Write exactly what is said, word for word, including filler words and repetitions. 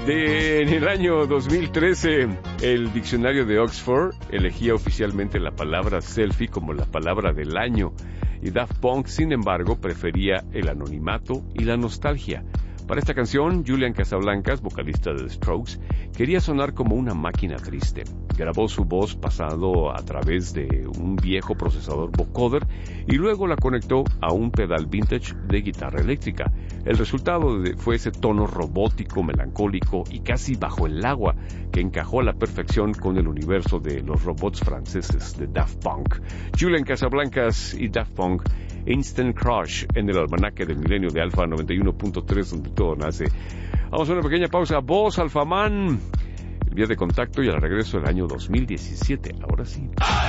De, en el año dos mil trece, el diccionario de Oxford elegía oficialmente la palabra selfie como la palabra del año, y Daft Punk, sin embargo, prefería el anonimato y la nostalgia. Para esta canción, Julian Casablancas, vocalista de The Strokes, quería sonar como una máquina triste. Grabó su voz pasando a través de un viejo procesador vocoder y luego la conectó a un pedal vintage de guitarra eléctrica. El resultado de, fue ese tono robótico, melancólico y casi bajo el agua que encajó a la perfección con el universo de los robots franceses de Daft Punk. Julian Casablancas y Daft Punk, Instant Crush, en el almanaque del milenio de Alfa noventa y uno punto tres, donde todo nace. Vamos a una pequeña pausa. Voz Alfaman, el vía de contacto, y al regreso del año dos mil diecisiete. Ahora sí.